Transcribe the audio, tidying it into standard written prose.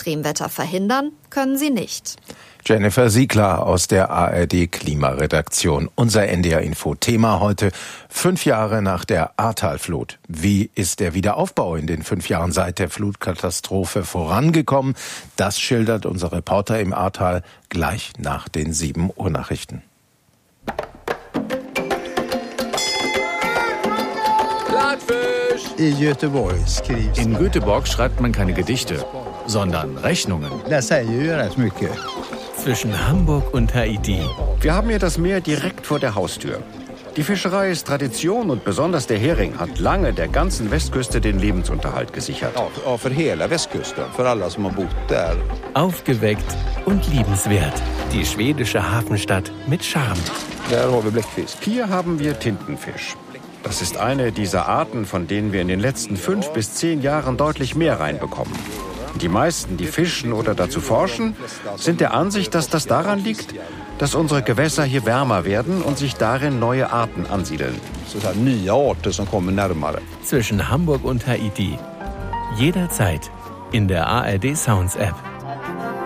Extremwetter verhindern können sie nicht. Jennifer Siegler aus der ARD Klimaredaktion. Unser NDR-Info-Thema heute: 5 Jahre nach der Ahrtal-Flut. Wie ist der Wiederaufbau in den 5 Jahren seit der Flutkatastrophe vorangekommen? Das schildert unser Reporter im Ahrtal gleich nach den 7 Uhr Nachrichten. In Göteborg schreibt man keine Gedichte, sondern Rechnungen. Zwischen Hamburg und Haiti. Wir haben hier das Meer direkt vor der Haustür. Die Fischerei ist Tradition und besonders der Hering hat lange der ganzen Westküste den Lebensunterhalt gesichert. Aufgeweckt und liebenswert. Die schwedische Hafenstadt mit Charme. Hier haben wir Tintenfisch. Das ist eine dieser Arten, von denen wir in den letzten 5 bis 10 Jahren deutlich mehr reinbekommen. Die meisten, die fischen oder dazu forschen, sind der Ansicht, dass das daran liegt, dass unsere Gewässer hier wärmer werden und sich darin neue Arten ansiedeln. Zwischen Hamburg und Haiti. Jederzeit in der ARD Sounds App.